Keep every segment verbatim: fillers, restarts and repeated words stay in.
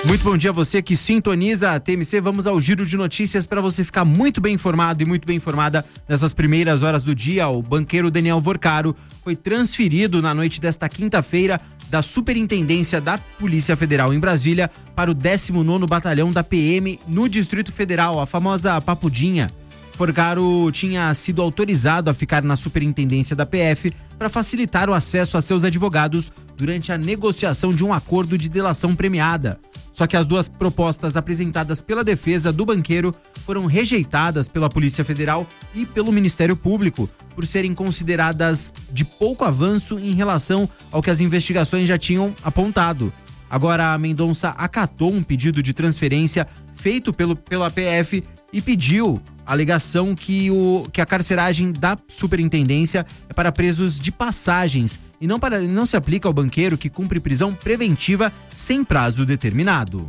Muito bom dia a você que sintoniza a T M C. Vamos ao giro de notícias para você ficar muito bem informado e muito bem informada nessas primeiras horas do dia. O banqueiro Daniel Vorcaro foi transferido na noite desta quinta-feira da Superintendência da Polícia Federal em Brasília para o décimo nono Batalhão da P M no Distrito Federal, a famosa Papudinha. Vorcaro tinha sido autorizado a ficar na Superintendência da P F para facilitar o acesso a seus advogados durante a negociação de um acordo de delação premiada. Só que as duas propostas apresentadas pela defesa do banqueiro foram rejeitadas pela Polícia Federal e pelo Ministério Público por serem consideradas de pouco avanço em relação ao que as investigações já tinham apontado. Agora, a Mendonça acatou um pedido de transferência feito pelo, pela P F e pediu a alegação que, o, que a carceragem da superintendência é para presos de passagens e não, para, não se aplica ao banqueiro que cumpre prisão preventiva sem prazo determinado.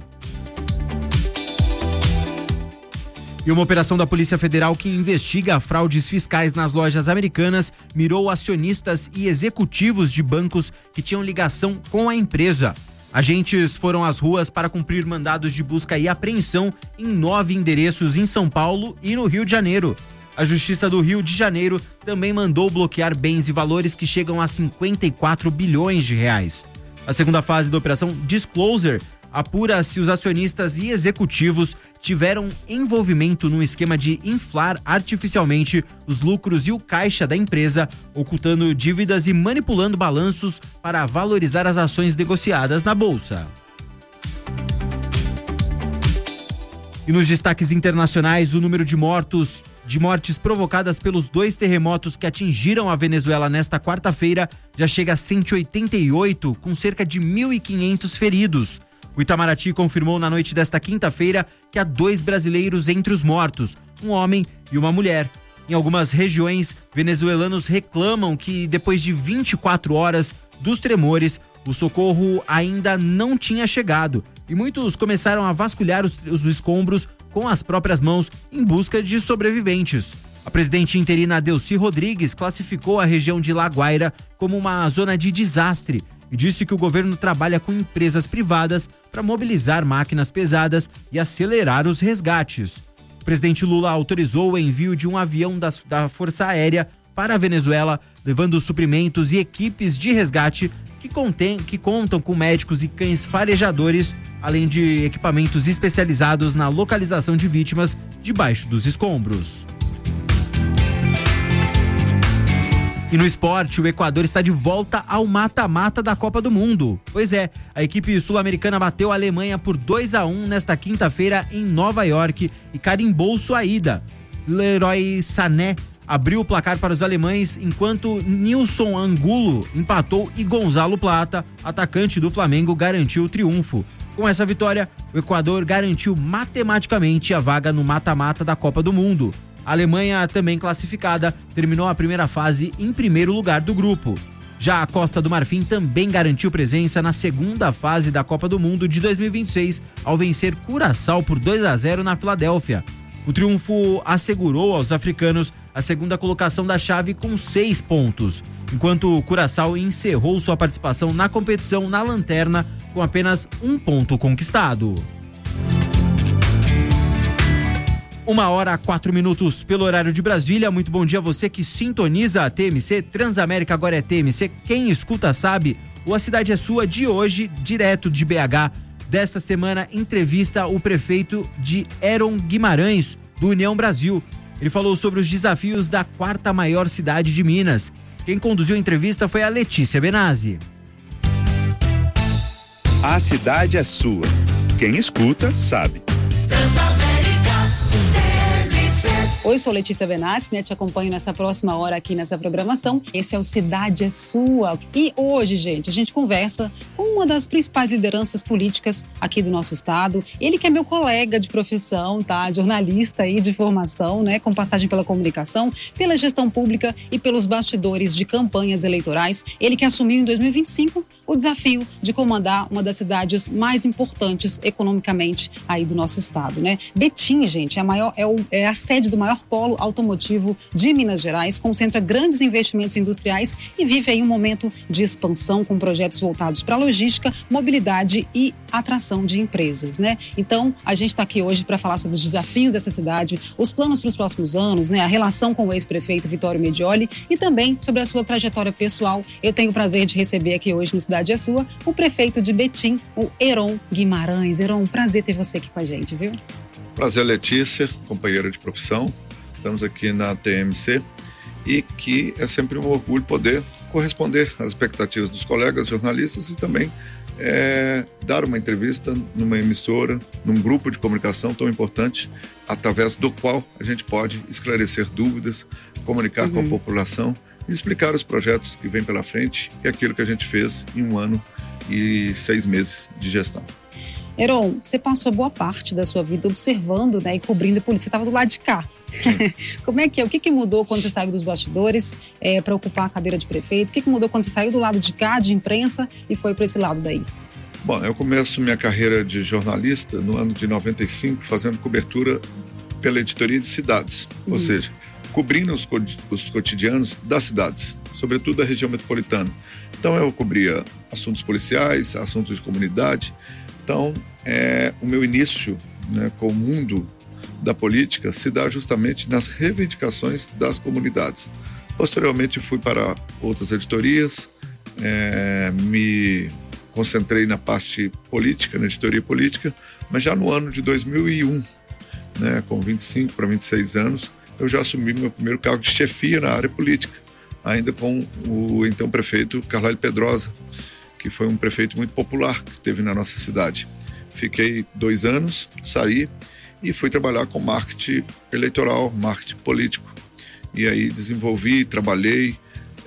E uma operação da Polícia Federal que investiga fraudes fiscais nas lojas americanas mirou acionistas e executivos de bancos que tinham ligação com a empresa. Agentes foram às ruas para cumprir mandados de busca e apreensão em nove endereços em São Paulo e no Rio de Janeiro. A Justiça do Rio de Janeiro também mandou bloquear bens e valores que chegam a cinquenta e quatro bilhões de reais. A segunda fase da Operação Disclosure apura se os acionistas e executivos tiveram envolvimento no esquema de inflar artificialmente os lucros e o caixa da empresa, ocultando dívidas e manipulando balanços para valorizar as ações negociadas na Bolsa. E nos destaques internacionais, o número de mortos, de mortes provocadas pelos dois terremotos que atingiram a Venezuela nesta quarta-feira já chega a cento e oitenta e oito, com cerca de mil e quinhentos feridos. O Itamaraty confirmou na noite desta quinta-feira que há dois brasileiros entre os mortos, um homem e uma mulher. Em algumas regiões, venezuelanos reclamam que depois de vinte e quatro horas dos tremores, o socorro ainda não tinha chegado e muitos começaram a vasculhar os, os escombros com as próprias mãos em busca de sobreviventes. A presidente interina Delcy Rodrigues classificou a região de La Guaira como uma zona de desastre e disse que o governo trabalha com empresas privadas para mobilizar máquinas pesadas e acelerar os resgates. O presidente Lula autorizou o envio de um avião das, da Força Aérea para a Venezuela, levando suprimentos e equipes de resgate que, contém, que contam com médicos e cães farejadores, além de equipamentos especializados na localização de vítimas debaixo dos escombros. E no esporte, o Equador está de volta ao mata-mata da Copa do Mundo. Pois é, a equipe sul-americana bateu a Alemanha por dois a um nesta quinta-feira em Nova York e carimbou sua ida. Leroy Sané abriu o placar para os alemães, enquanto Nilson Angulo empatou e Gonzalo Plata, atacante do Flamengo, garantiu o triunfo. Com essa vitória, o Equador garantiu matematicamente a vaga no mata-mata da Copa do Mundo. A Alemanha, também classificada, terminou a primeira fase em primeiro lugar do grupo. Já a Costa do Marfim também garantiu presença na segunda fase da Copa do Mundo de dois mil e vinte e seis, ao vencer Curaçao por dois a zero na Filadélfia. O triunfo assegurou aos africanos a segunda colocação da chave com seis pontos, enquanto o Curaçao encerrou sua participação na competição na lanterna com apenas um ponto conquistado. Uma hora, quatro minutos pelo horário de Brasília. Muito bom dia a você que sintoniza a T M C. Transamérica agora é T M C. Quem escuta sabe. O A Cidade é Sua de hoje, direto de B H. Desta semana, entrevista o prefeito de Heron Guimarães, do União Brasil. Ele falou sobre os desafios da quarta maior cidade de Minas. Quem conduziu a entrevista foi a Letícia Benazzi. A cidade é sua. Quem escuta sabe. Oi, sou Letícia Benassi, né? Te acompanho nessa próxima hora aqui nessa programação. Esse é o Cidade é Sua. E hoje, gente, a gente conversa com uma das principais lideranças políticas aqui do nosso estado. Ele que é meu colega de profissão, tá? Jornalista aí de formação, né? Com passagem pela comunicação, pela gestão pública e pelos bastidores de campanhas eleitorais. Ele que assumiu em dois mil e vinte e cinco o desafio de comandar uma das cidades mais importantes economicamente aí do nosso estado, né? Betim, gente, é a, maior, é, o, é a sede do maior polo automotivo de Minas Gerais, concentra grandes investimentos industriais e vive aí um momento de expansão com projetos voltados para logística, mobilidade e atração de empresas, né? Então, a gente está aqui hoje para falar sobre os desafios dessa cidade, os planos para os próximos anos, né? A relação com o ex-prefeito Vitório Medioli e também sobre a sua trajetória pessoal. Eu tenho o prazer de receber aqui hoje no Cidade é Sua o prefeito de Betim, o Heron Guimarães. Heron, um prazer ter você aqui com a gente, viu? Prazer, Letícia, companheira de profissão. Estamos aqui na T M C e que é sempre um orgulho poder corresponder às expectativas dos colegas jornalistas e também é, dar uma entrevista numa emissora, num grupo de comunicação tão importante, através do qual a gente pode esclarecer dúvidas, comunicar uhum. com a população e explicar os projetos que vêm pela frente e aquilo que a gente fez em um ano e seis meses de gestão. Heron, você passou boa parte da sua vida observando, né, e cobrindo a polícia. Você estava do lado de cá. Como é que é? O que, que mudou quando você saiu dos bastidores é, para ocupar a cadeira de prefeito? O que, que mudou quando você saiu do lado de cá, de imprensa, e foi para esse lado daí? Bom, eu começo minha carreira de jornalista no ano de noventa e cinco, fazendo cobertura pela editoria de cidades, uhum. ou seja, cobrindo os, os cotidianos das cidades, sobretudo da região metropolitana. Então eu cobria assuntos policiais, assuntos de comunidade. Então é, o meu início, né, com o mundo da política se dá justamente nas reivindicações das comunidades. Posteriormente fui para outras editorias, é, me concentrei na parte política, na editoria política, mas já no ano de dois mil e um, né, com vinte e cinco para vinte e seis anos, eu já assumi meu primeiro cargo de chefia na área política, ainda com o então prefeito Carlalho Pedrosa, que foi um prefeito muito popular que teve na nossa cidade. Fiquei dois anos, saí e fui trabalhar com marketing eleitoral, marketing político. E aí desenvolvi, trabalhei,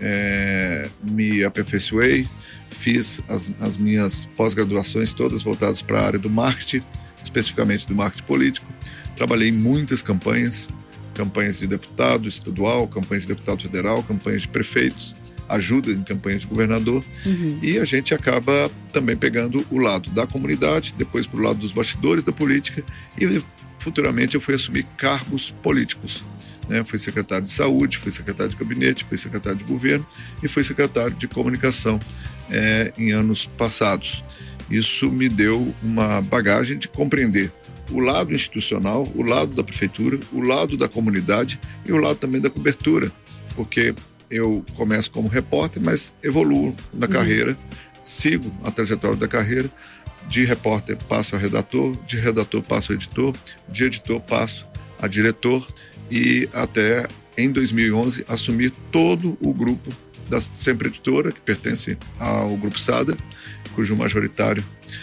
é, me aperfeiçoei, fiz as, as minhas pós-graduações todas voltadas para a área do marketing, especificamente do marketing político. Trabalhei em muitas campanhas, campanhas de deputado estadual, campanhas de deputado federal, campanhas de prefeitos, ajuda em campanhas de governador, uhum. e a gente acaba também pegando o lado da comunidade, depois para o lado dos bastidores da política, e futuramente eu fui assumir cargos políticos, né? Fui secretário de saúde, fui secretário de gabinete, fui secretário de governo e fui secretário de comunicação é, em anos passados. Isso me deu uma bagagem de compreender o lado institucional, o lado da prefeitura, o lado da comunidade e o lado também da cobertura, porque eu começo como repórter, mas evoluo na uhum. carreira, sigo a trajetória da carreira, de repórter passo a redator, de redator passo a editor, de editor passo a diretor e até em dois mil e onze assumir todo o grupo da Sempre Editora, que pertence ao Grupo Sada, cujo majoritário,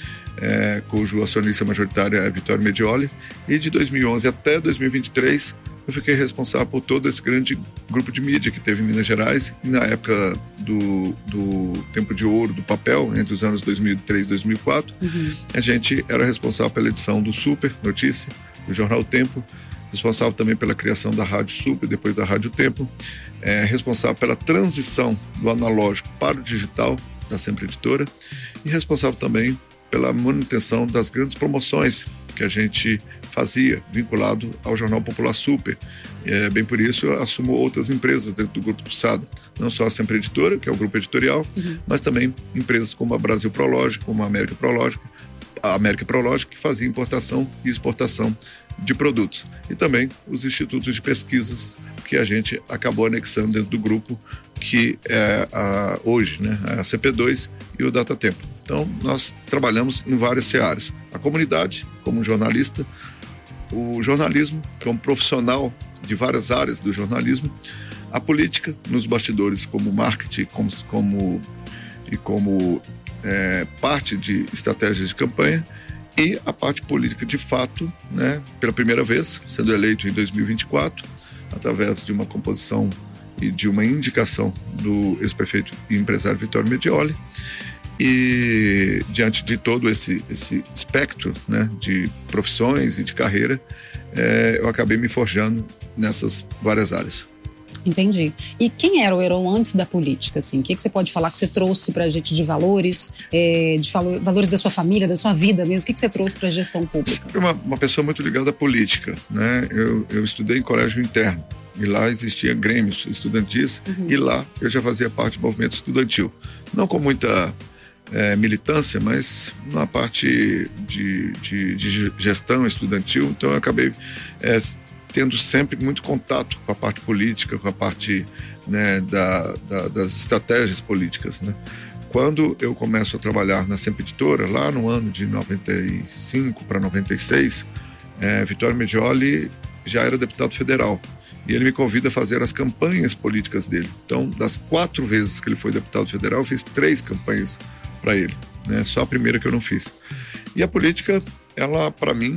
é, cujo acionista majoritário é Vitório Medioli, e de dois mil e onze até dois mil e vinte e três eu fiquei responsável por todo esse grande grupo de mídia que teve em Minas Gerais, e na época do, do tempo de ouro do papel, entre os anos dois mil e três e dois mil e quatro, uhum. a gente era responsável pela edição do Super Notícia, do Jornal Tempo, responsável também pela criação da Rádio Super, depois da Rádio Tempo, é, responsável pela transição do analógico para o digital, da Sempre Editora, e responsável também pela manutenção das grandes promoções que a gente fazia, vinculado ao Jornal Popular Super. É, bem por isso, eu assumo outras empresas dentro do Grupo do Sada, não só a Sempre Editora, que é o grupo editorial, uhum. mas também empresas como a Brasil Prológico, como a América Prológico, a América Prológico, que fazia importação e exportação de produtos. E também os institutos de pesquisas que a gente acabou anexando dentro do grupo, que é a, hoje, né, a C P dois e o Datatempo. Então, nós trabalhamos em várias searas. A comunidade, como jornalista, o jornalismo, como profissional de várias áreas do jornalismo, a política, nos bastidores, como marketing como, como, e como é, parte de estratégias de campanha, e a parte política de fato, né, pela primeira vez, sendo eleito em dois mil e vinte e quatro, através de uma composição e de uma indicação do ex-prefeito e empresário Vitório Medioli. E diante de todo esse, esse espectro, né, de profissões e de carreira, é, eu acabei me forjando nessas várias áreas. Entendi. E quem era o Heron antes da política? Assim? O que, que você pode falar que você trouxe para a gente de valores, é, de valo, valores da sua família, da sua vida mesmo? O que, que você trouxe para a gestão pública? Sempre uma, uma pessoa muito ligada à política, né? Eu, eu estudei em colégio interno e lá existia grêmios estudantis uhum. e lá eu já fazia parte do movimento estudantil. Não com muita é, militância, mas na parte de, de, de gestão estudantil, então eu acabei é, tendo sempre muito contato com a parte política, com a parte, né, da, da, das estratégias políticas, né? Quando eu começo a trabalhar na Sempre Editora, lá no ano de noventa e cinco para noventa e seis, é, Vittorio Medioli já era deputado federal e ele me convida a fazer as campanhas políticas dele. Então, das quatro vezes que ele foi deputado federal, eu fiz três campanhas para ele, né? Só a primeira que eu não fiz. E a política, ela, para mim,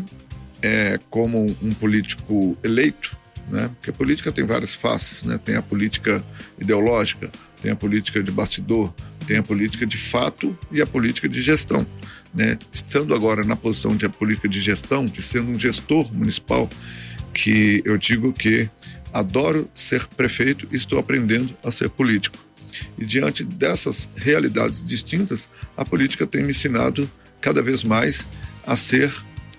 é como um político eleito, né? Porque a política tem várias faces, né? Tem a política ideológica, tem a política de bastidor, tem a política de fato e a política de gestão, né? Estando agora na posição de a política de gestão, de sendo um gestor municipal, que eu digo que adoro ser prefeito e estou aprendendo a ser político. E diante dessas realidades distintas, a política tem me ensinado cada vez mais a ser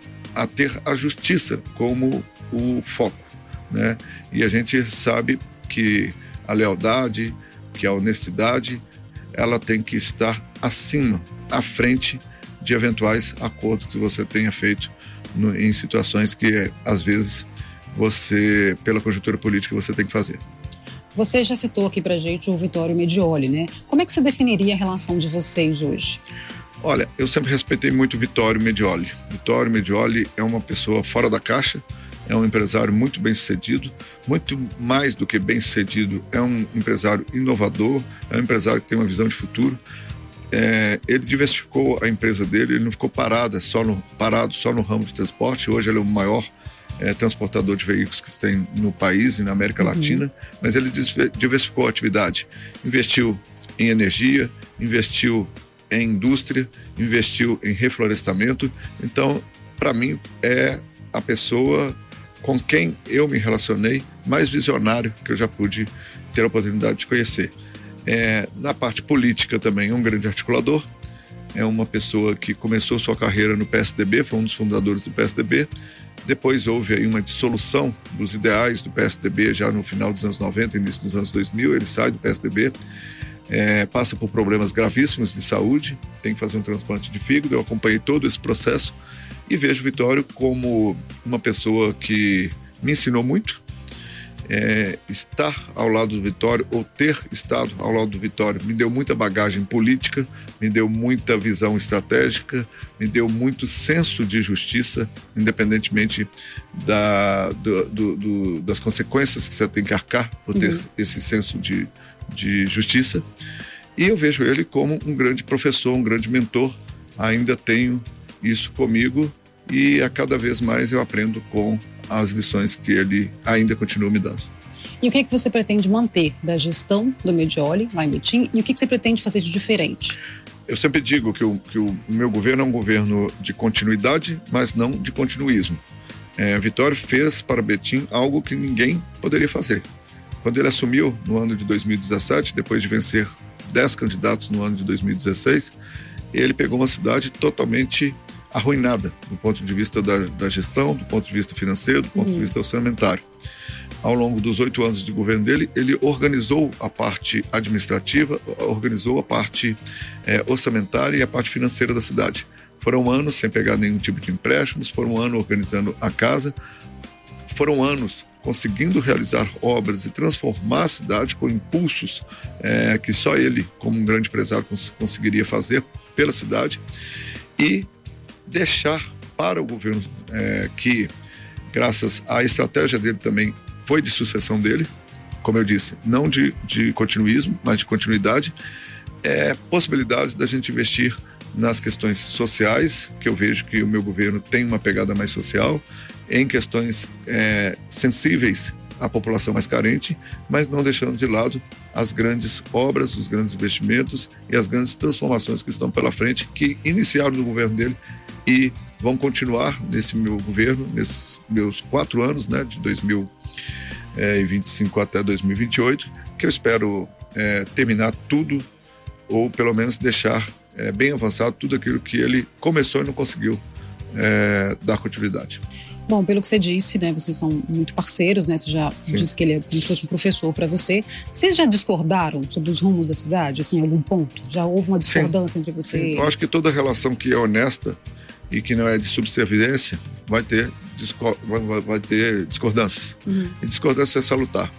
a ter a justiça como o foco, né? E a gente sabe que a lealdade, que a honestidade, ela tem que estar acima, à frente de eventuais acordos que você tenha feito no, em situações que, às vezes, você, pela conjuntura política, você tem que fazer. Você já citou aqui pra gente o Vittorio Medioli, né? Como é que você definiria a relação de vocês hoje? Olha, eu sempre respeitei muito o Vittorio Medioli. Vittorio Medioli é uma pessoa fora da caixa, é um empresário muito bem sucedido, muito mais do que bem sucedido, é um empresário inovador, é um empresário que tem uma visão de futuro. É, ele diversificou a empresa dele, ele não ficou parado só no, parado só no ramo de transporte. Hoje ele é o maior é, transportador de veículos que tem no país e na América uhum. Latina, mas ele diversificou a atividade, investiu em energia, investiu em indústria, investiu em reflorestamento. Então, para mim, é a pessoa com quem eu me relacionei mais visionário que eu já pude ter a oportunidade de conhecer. É, na parte política também é um grande articulador, é uma pessoa que começou sua carreira no P S D B, foi um dos fundadores do P S D B, depois houve aí uma dissolução dos ideais do P S D B já no final dos anos noventa, início dos anos dois mil, ele sai do P S D B, É, passa por problemas gravíssimos de saúde, tem que fazer um transplante de fígado. Eu acompanhei todo esse processo e vejo o Vittorio como uma pessoa que me ensinou muito. É, estar ao lado do Vittorio, ou ter estado ao lado do Vittorio, me deu muita bagagem política, me deu muita visão estratégica, me deu muito senso de justiça, independentemente da, do, do, do, das consequências que você tem que arcar por ter uhum. esse senso de de justiça, e eu vejo ele como um grande professor, um grande mentor. Ainda tenho isso comigo e a cada vez mais eu aprendo com as lições que ele ainda continua me dando. E o que, que você pretende manter da gestão do Medioli lá em Betim, e o que, que você pretende fazer de diferente? Eu sempre digo que o, que o meu governo é um governo de continuidade, mas não de continuismo. É, Vittorio fez para Betim algo que ninguém poderia fazer. Quando ele assumiu no ano de dois mil e dezessete, depois de vencer dez candidatos no ano de dois mil e dezesseis, ele pegou uma cidade totalmente arruinada do ponto de vista da, da gestão, do ponto de vista financeiro, do ponto uhum. de vista orçamentário. Ao longo dos oito anos de governo dele, ele organizou a parte administrativa, organizou a parte é, orçamentária e a parte financeira da cidade. Foram anos sem pegar nenhum tipo de empréstimos, foram um ano organizando a casa, foram anos conseguindo realizar obras e transformar a cidade com impulsos é, que só ele, como um grande empresário, cons- conseguiria fazer pela cidade, e deixar para o governo é, que, graças à estratégia dele também, foi de sucessão dele, como eu disse, não de, de continuismo, mas de continuidade, é, possibilidades da gente investir nas questões sociais, que eu vejo que o meu governo tem uma pegada mais social, em questões é, sensíveis à população mais carente, mas não deixando de lado as grandes obras, os grandes investimentos e as grandes transformações que estão pela frente, que iniciaram no governo dele e vão continuar neste meu governo, nesses meus quatro anos, né, de dois mil é, e vinte e cinco até dois mil e vinte e oito, que eu espero é, terminar tudo, ou pelo menos deixar é, bem avançado tudo aquilo que ele começou e não conseguiu é, dar continuidade. Bom, pelo que você disse, né, vocês são muito parceiros, né, você já Sim. disse que ele é como se fosse um professor para você. Vocês já discordaram sobre os rumos da cidade, assim, em algum ponto? Já houve uma discordância Sim. entre você? Sim. Eu acho que toda relação que é honesta e que não é de subserviência vai ter, vai, vai ter discordâncias. Uhum. E discordância é salutar.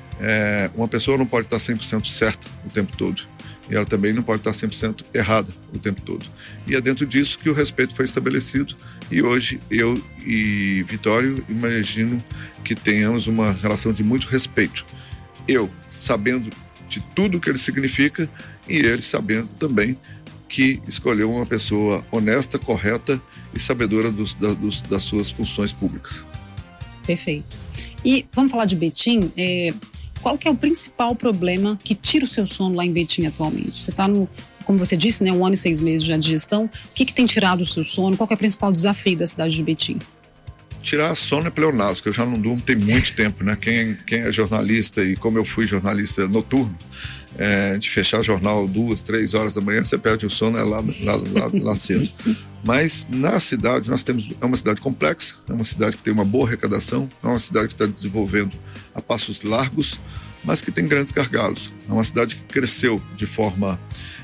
É, uma pessoa não pode estar cem por cento certa o tempo todo. E ela também não pode estar cem por cento errada o tempo todo. E é dentro disso que o respeito foi estabelecido. E hoje eu e Vitório imagino que tenhamos uma relação de muito respeito. Eu sabendo de tudo o que ele significa e ele sabendo também que escolheu uma pessoa honesta, correta e sabedora dos, da, dos, das suas funções públicas. Perfeito. E vamos falar de Betim. É... Qual que é o principal problema que tira o seu sono lá em Betim atualmente? Você está, no, como você disse, né, um ano e seis meses já de gestão. O que, que tem tirado o seu sono? Qual que é o principal desafio da cidade de Betim? Tirar sono é pleonasmo, que eu já não durmo tem muito tempo, né? Quem, quem é jornalista, e como eu fui jornalista noturno, é, de fechar jornal duas, três horas da manhã, você perde o sono é lá, lá, lá, lá cedo. Mas na cidade, nós temos, é uma cidade complexa, é uma cidade que tem uma boa arrecadação, é uma cidade que está desenvolvendo a passos largos, mas que tem grandes gargalos. É uma cidade que cresceu de forma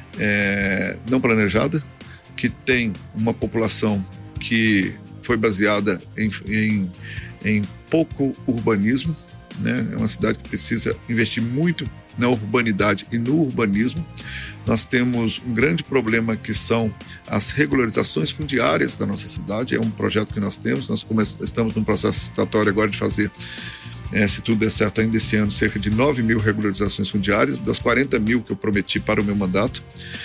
é, não planejada, que tem uma população que foi baseada em, em, em pouco urbanismo, né? É uma cidade que precisa investir muito na urbanidade e no urbanismo. Nós temos um grande problema que são as regularizações fundiárias da nossa cidade. É um projeto que nós temos, nós estamos num processo licitatório agora de fazer, é, se tudo der certo ainda esse ano, cerca de nove mil regularizações fundiárias, das quarenta mil que eu prometi para o meu mandato.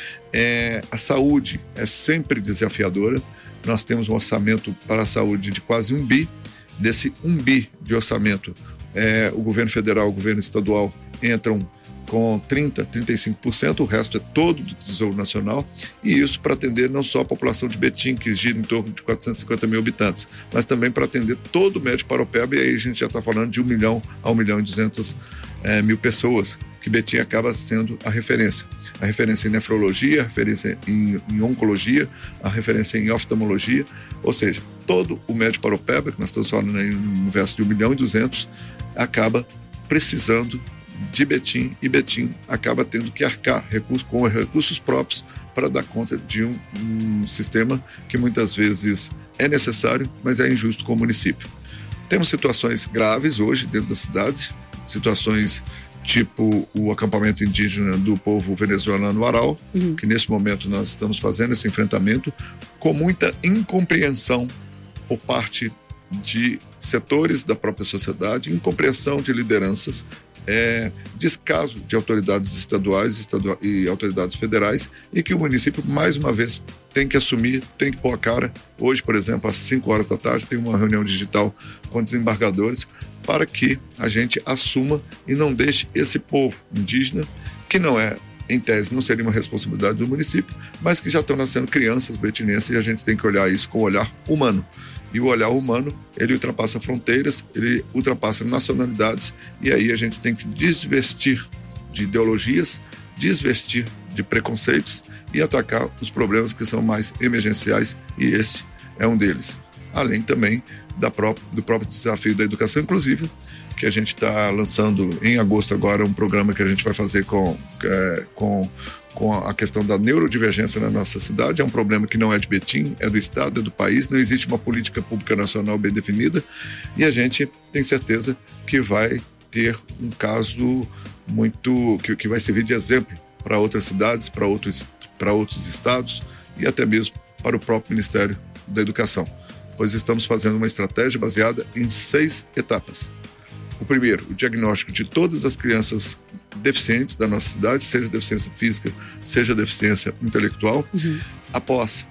É, a saúde é sempre desafiadora. Nós temos um orçamento para a saúde de quase um bi. Desse um bi de orçamento, é, o governo federal, o governo estadual entram com trinta, trinta e cinco por cento, o resto é todo do Tesouro Nacional, e isso para atender não só a população de Betim, que gira em torno de quatrocentos e cinquenta mil habitantes, mas também para atender todo o médio Paropeba, e aí a gente já está falando de um milhão a um milhão e duzentas é, mil pessoas, que Betim acaba sendo a referência. A referência em nefrologia, a referência em, em oncologia, a referência em oftalmologia, ou seja, todo o médio Paropeba, que nós estamos falando aí no universo de um milhão e duzentos, acaba precisando de Betim, e Betim acaba tendo que arcar recursos, com recursos próprios para dar conta de um, um sistema que muitas vezes é necessário, mas é injusto com o município. Temos situações graves hoje dentro da cidade, situações tipo o acampamento indígena do povo venezuelano Aral, uhum. que nesse momento nós estamos fazendo esse enfrentamento com muita incompreensão por parte de setores da própria sociedade, incompreensão de lideranças, É, descaso de autoridades estaduais estadual, e autoridades federais, e que o município, mais uma vez, tem que assumir, tem que pôr a cara. Hoje, por exemplo, às cinco horas da tarde, tem uma reunião digital com desembargadores para que a gente assuma e não deixe esse povo indígena, que não é, em tese, não seria uma responsabilidade do município, mas que já estão nascendo crianças betinenses, e a gente tem que olhar isso com um olhar humano. E o olhar humano, ele ultrapassa fronteiras, ele ultrapassa nacionalidades, e aí a gente tem que desvestir de ideologias, desvestir de preconceitos e atacar os problemas que são mais emergenciais, e esse é um deles. Além também da própria, do próprio desafio da educação inclusiva, que a gente está lançando em agosto agora, um programa que a gente vai fazer com, é, com com a questão da neurodivergência na nossa cidade. É um problema que não é de Betim, é do Estado, é do país, não existe uma política pública nacional bem definida, e a gente tem certeza que vai ter um caso muito, que, que vai servir de exemplo para outras cidades, para outros, para outros estados e até mesmo para o próprio Ministério da Educação, pois estamos fazendo uma estratégia baseada em seis etapas. O primeiro, o diagnóstico de todas as crianças deficientes da nossa cidade, seja deficiência física, seja deficiência intelectual. Uhum. Após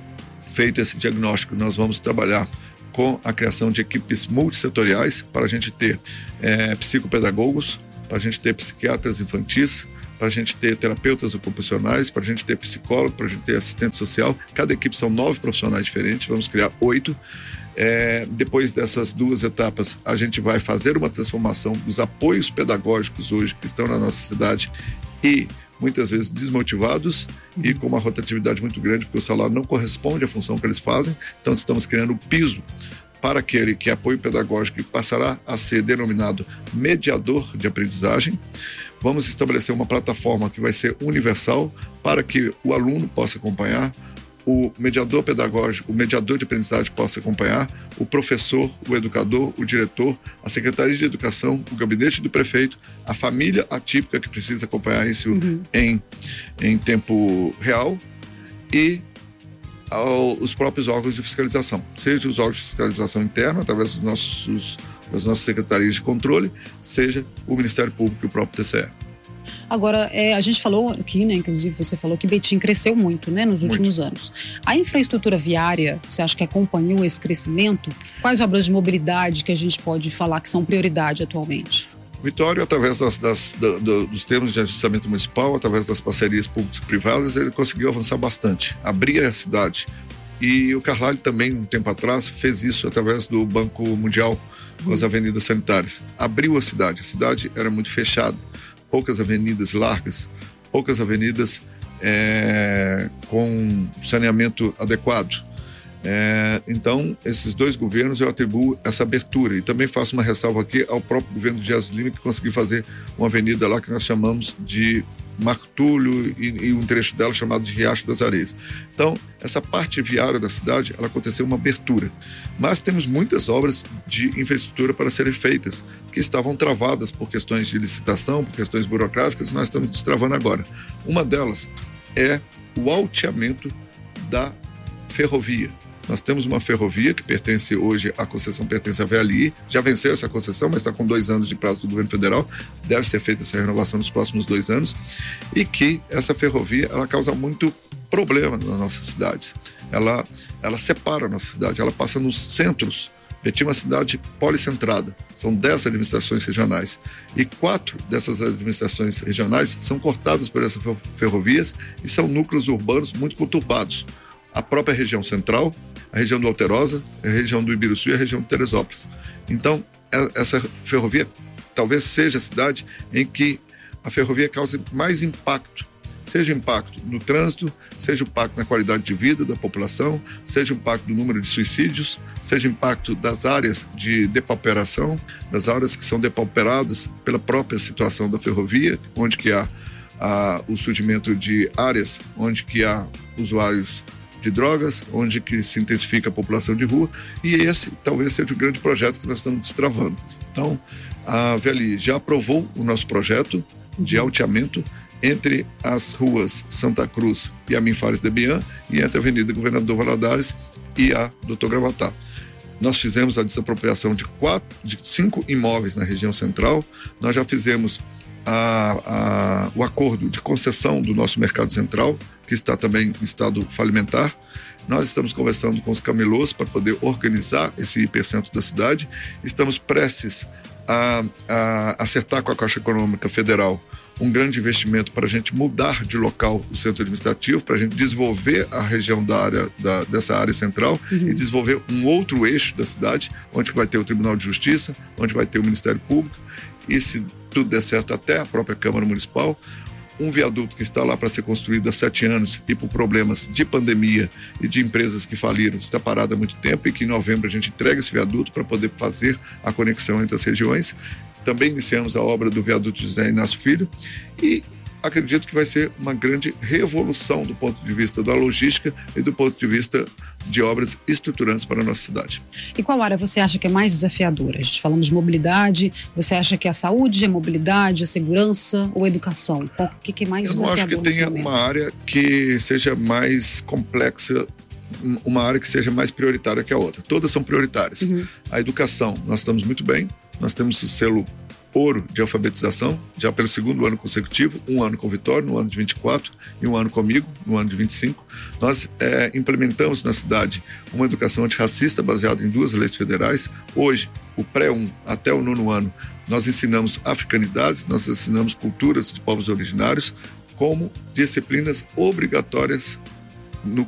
feito esse diagnóstico, nós vamos trabalhar com a criação de equipes multissetoriais para a gente ter é, psicopedagogos, para a gente ter psiquiatras infantis, para a gente ter terapeutas ocupacionais, para a gente ter psicólogo, para a gente ter assistente social. Cada equipe são nove profissionais diferentes, vamos criar oito. É, depois dessas duas etapas, a gente vai fazer uma transformação dos apoios pedagógicos hoje que estão na nossa cidade e muitas vezes desmotivados e com uma rotatividade muito grande, porque o salário não corresponde à função que eles fazem. Então estamos criando o piso para aquele que é apoio pedagógico e passará a ser denominado mediador de aprendizagem. Vamos estabelecer uma plataforma que vai ser universal para que o aluno possa acompanhar, o mediador pedagógico, o mediador de aprendizagem possa acompanhar, o professor, o educador, o diretor, a Secretaria de Educação, o gabinete do prefeito, a família atípica que precisa acompanhar isso uhum. em, em tempo real e ao, os próprios órgãos de fiscalização, seja os órgãos de fiscalização interna, através dos nossos, das nossas secretarias de controle, seja o Ministério Público e o próprio T C E. Agora, é, a gente falou aqui, né, inclusive você falou que Betim cresceu muito, né, nos últimos muito. anos. A infraestrutura viária, você acha que acompanhou esse crescimento? Quais obras de mobilidade que a gente pode falar que são prioridade atualmente? Vitória, através das, das, do, do, dos termos de ajustamento municipal, através das parcerias públicas e privadas, ele conseguiu avançar bastante, abrir a cidade. E o Carlalho também, um tempo atrás, fez isso através do Banco Mundial com as avenidas sanitárias. Abriu a cidade, a cidade era muito fechada. Poucas avenidas largas, poucas avenidas é, com saneamento adequado. É, então, esses dois governos eu atribuo essa abertura. E também faço uma ressalva aqui ao próprio governo de Jesus Lima, que conseguiu fazer uma avenida lá que nós chamamos de Marco Túlio e, e um trecho dela chamado de Riacho das Areias. Então, essa parte viária da cidade, ela aconteceu uma abertura. Mas temos muitas obras de infraestrutura para serem feitas, que estavam travadas por questões de licitação, por questões burocráticas, e nós estamos destravando agora. Uma delas é o alteamento da ferrovia. Nós temos uma ferrovia que pertence hoje, a concessão pertence à V L I, já venceu essa concessão, mas está com dois anos de prazo do governo federal, deve ser feita essa renovação nos próximos dois anos, e que essa ferrovia, ela causa muito problema nas nossas cidades. Ela, ela separa a nossa cidade, ela passa nos centros. Betim é uma cidade policentrada, são dez administrações regionais, e quatro dessas administrações regionais são cortadas por essas ferrovias e são núcleos urbanos muito conturbados. A própria região central, a região do Alterosa, a região do Ibiruçu e a região de Teresópolis. Então, essa ferrovia talvez seja a cidade em que a ferrovia cause mais impacto, seja impacto no trânsito, seja impacto na qualidade de vida da população, seja impacto do número de suicídios, seja impacto das áreas de depauperação, das áreas que são depauperadas pela própria situação da ferrovia, onde que há, há o surgimento de áreas onde que há usuários de drogas, onde que se intensifica a população de rua, e esse talvez seja o grande projeto que nós estamos destravando. Então, a V L I já aprovou o nosso projeto de alteamento entre as ruas Santa Cruz e Amin Fares de Bian e entre a Avenida Governador Valadares e a Doutor Gravatá. Nós fizemos a desapropriação de, quatro, de cinco imóveis na região central, nós já fizemos a, a, o acordo de concessão do nosso mercado central, que está também em estado falimentar. Nós estamos conversando com os camelôs para poder organizar esse hipercentro da cidade. Estamos prestes a, a acertar com a Caixa Econômica Federal um grande investimento para a gente mudar de local o centro administrativo, para a gente desenvolver a região da área, da, dessa área central uhum. e desenvolver um outro eixo da cidade, onde vai ter o Tribunal de Justiça, onde vai ter o Ministério Público e, se tudo der certo, até a própria Câmara Municipal. Um viaduto que está lá para ser construído há sete anos e por problemas de pandemia e de empresas que faliram, está parado há muito tempo, e que em novembro a gente entrega esse viaduto para poder fazer a conexão entre as regiões. Também iniciamos a obra do viaduto José Inácio Filho e acredito que vai ser uma grande revolução do ponto de vista da logística e do ponto de vista de obras estruturantes para a nossa cidade. E qual área você acha que é mais desafiadora? A gente falamos de mobilidade, você acha que a saúde, a mobilidade, a segurança ou a educação? O que, que é mais desafiador? Eu não acho que tenha uma área que seja mais complexa, uma área que seja mais prioritária que a outra. Todas são prioritárias. Uhum. A educação, nós estamos muito bem, nós temos o selo ouro de alfabetização, já pelo segundo ano consecutivo, um ano com Vitória, no ano de vinte e quatro, e um ano comigo, no ano de vinte e cinco. Nós é, implementamos na cidade uma educação antirracista baseada em duas leis federais. Hoje, o pré um até o nono ano, nós ensinamos africanidades, nós ensinamos culturas de povos originários como disciplinas obrigatórias no